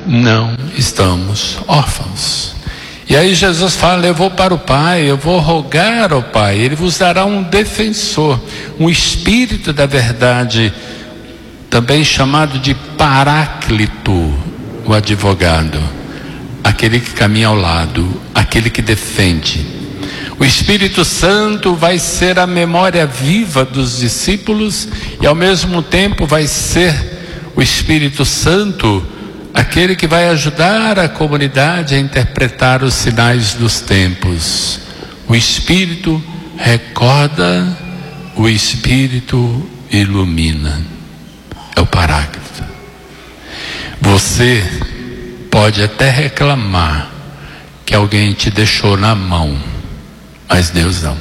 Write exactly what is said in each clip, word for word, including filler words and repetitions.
não estamos órfãos. E aí Jesus fala: eu vou para o Pai, eu vou rogar ao Pai, Ele vos dará um defensor, um Espírito da verdade, também chamado de Paráclito, o advogado, aquele que caminha ao lado, aquele que defende. O Espírito Santo vai ser a memória viva dos discípulos e ao mesmo tempo vai ser o Espírito Santo aquele que vai ajudar a comunidade a interpretar os sinais dos tempos. O Espírito recorda, o Espírito ilumina. É o Paráclito. Você pode até reclamar que alguém te deixou na mão, mas Deus não.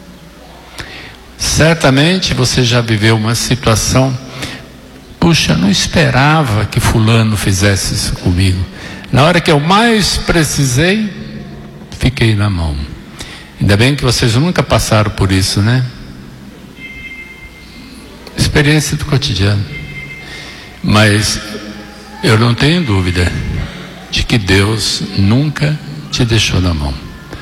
Certamente você já viveu uma situação: puxa, não esperava que fulano fizesse isso comigo. Na hora que eu mais precisei, fiquei na mão. Ainda bem que vocês nunca passaram por isso, né? Experiência do cotidiano. Mas eu não tenho dúvida de que Deus nunca te deixou na mão.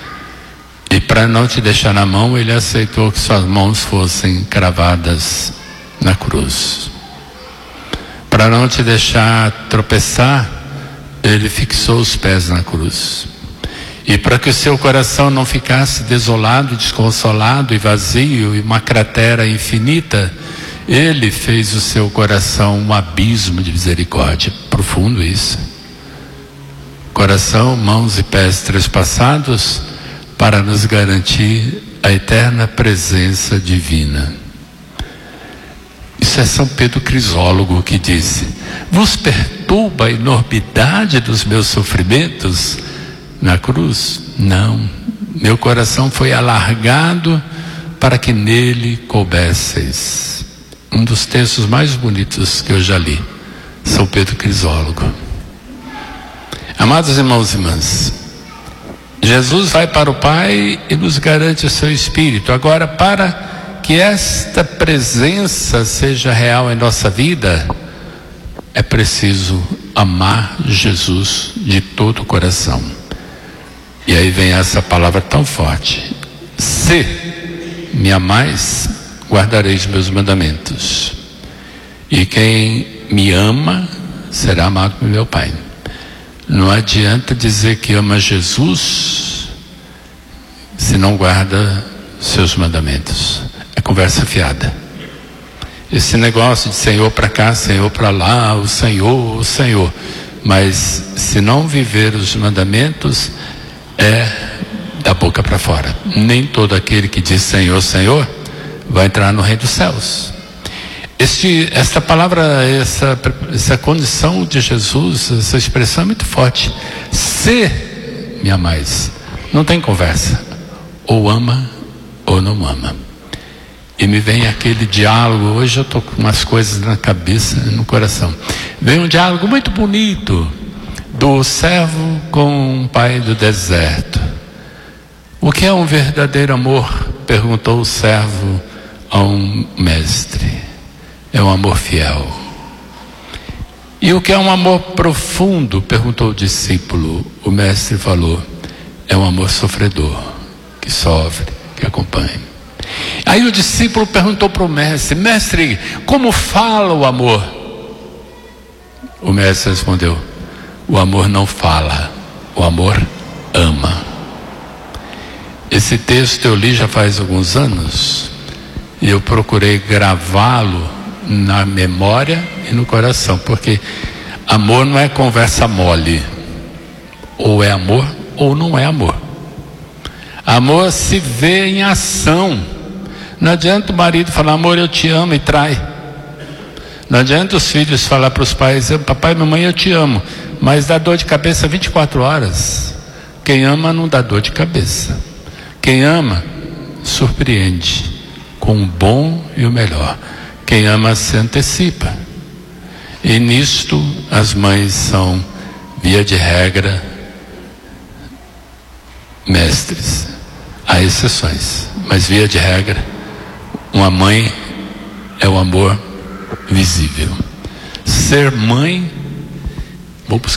E para não te deixar na mão, Ele aceitou que suas mãos fossem cravadas na cruz. Para não te deixar tropeçar, Ele fixou os pés na cruz. E para que o seu coração não ficasse desolado, desconsolado e vazio, e uma cratera infinita, Ele fez o seu coração um abismo de misericórdia. Profundo isso. Coração, mãos e pés trespassados, para nos garantir a eterna presença divina. Isso é São Pedro Crisólogo que disse: vos perturba a enormidade dos meus sofrimentos na cruz? Não, meu coração foi alargado para que nele coubesseis. Um dos textos mais bonitos que eu já li, São Pedro Crisólogo. Amados irmãos e irmãs, Jesus vai para o Pai e nos garante o seu Espírito. Agora, para que esta presença seja real em nossa vida, é preciso amar Jesus de todo o coração. E aí vem essa palavra tão forte: se me amais, guardareis meus mandamentos. E quem me ama será amado por meu Pai. Não adianta dizer que ama Jesus se não guarda seus mandamentos. É conversa fiada. Esse negócio de Senhor para cá, Senhor para lá, o Senhor, o Senhor. Mas se não viver os mandamentos, é da boca para fora. Nem todo aquele que diz Senhor, Senhor vai entrar no reino dos céus. Este, esta palavra, essa, essa condição de Jesus, essa expressão é muito forte. Se me amais, não tem conversa. Ou ama ou não ama. E me vem aquele diálogo. Hoje eu estou com umas coisas na cabeça, no coração. Vem um diálogo muito bonito do servo com o pai do deserto. O que é um verdadeiro amor? Perguntou o servo a um mestre. É um amor fiel. E o que é um amor profundo? Perguntou o discípulo. O mestre falou: é um amor sofredor, que sofre, que acompanha. Aí o discípulo perguntou para o mestre: mestre, como fala o amor? O mestre respondeu: o amor não fala, o amor ama. Esse texto eu li já faz alguns anos e eu procurei gravá-lo na memória e no coração, porque amor não é conversa mole. Ou é amor ou não é amor. Amor se vê em ação. Não adianta o marido falar amor eu te amo e trai. Não adianta os filhos falar para os pais: papai e mamãe eu te amo, mas dá dor de cabeça vinte e quatro horas. Quem ama não dá dor de cabeça. Quem ama surpreende com o bom e o melhor. Quem ama se antecipa. E nisto as mães são, via de regra, mestres. Há exceções, mas via de regra, uma mãe é o amor visível. Ser mãe, vou buscar